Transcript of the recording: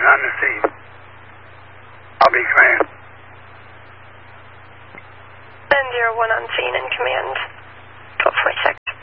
on the scene. I'll be command. And you're 1 on scene in command. 1246.